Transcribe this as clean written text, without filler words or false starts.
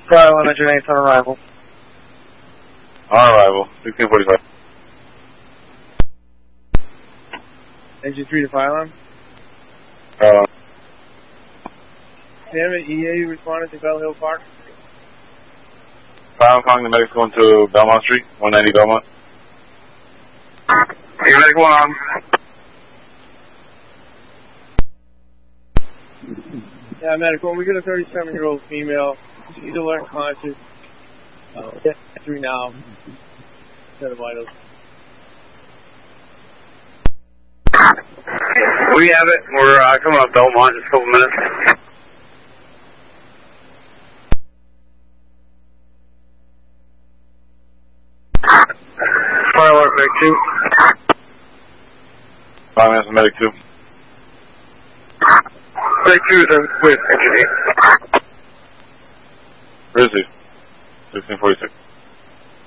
Bravo, Engine 8 on arrival. On arrival, 1645. Engine 3 to fire alarm. Sam at EA responded to Bell Hill Park. I'm calling the medics going to Belmont Street, 190 Belmont. Hey, medic 1 on. Yeah, medic 1, we got a 37-year-old female. She's alert and conscious. 3 now. Set of vitals. We have it. We're coming up Belmont in just a couple minutes. Fire alert, medic 2. 5 minutes, medic 2. Medic 2 is with Engine 8. Where is he? 1646.